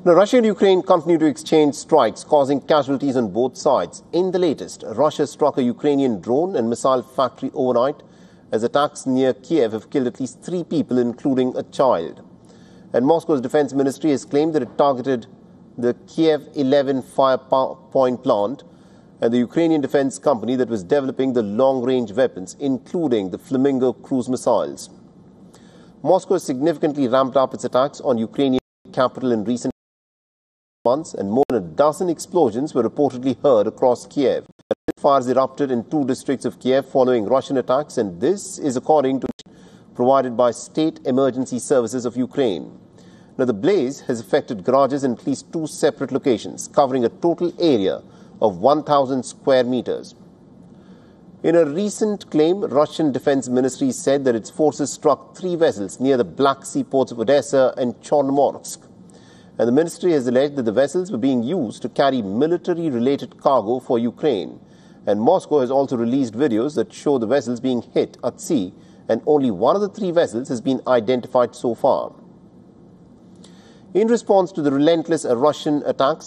Now, Russia and Ukraine continue to exchange strikes, causing casualties on both sides. In the latest, Russia struck a Ukrainian drone and missile factory overnight, as attacks near Kiev have killed at least 3 people, including a child. And Moscow's defense ministry has claimed that it targeted the Kiev-11 Firepoint plant and the Ukrainian defense company that was developing the long-range weapons, including the Flamingo cruise missiles. Moscow has significantly ramped up its attacks on Ukrainian capital in recent months, and more than a dozen explosions were reportedly heard across Kiev. Fires erupted in 2 districts of Kiev following Russian attacks, and this is according to provided by State Emergency Services of Ukraine. Now, the blaze has affected garages in at least 2 separate locations, covering a total area of 1,000 square meters. In a recent claim, Russian Defense Ministry said that its forces struck 3 vessels near the Black Sea ports of Odessa and Chornomorsk. And the ministry has alleged that the vessels were being used to carry military-related cargo for Ukraine. And Moscow has also released videos that show the vessels being hit at sea, and only one of the 3 vessels has been identified so far. In response to the relentless Russian attacks,